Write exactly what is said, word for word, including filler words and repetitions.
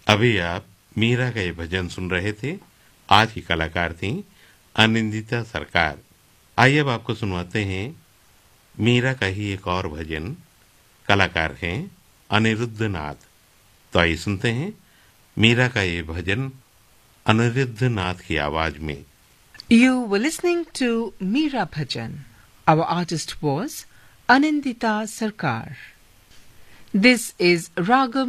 अभी आप मीरा का ये भजन सुन रहे थे। आज की कलाकार थी अनिंदिता सरकार। आइए अब आपको सुनवाते हैं मीरा का ही एक और भजन। कलाकार हैं अनिरुद्ध नाथ। तो आइए सुनते हैं मीरा का ये भजन अनिरुद्ध नाथ की आवाज में। You were listening to Meera Bhajan. Our artist was Anindita Sarkar. This is Ragam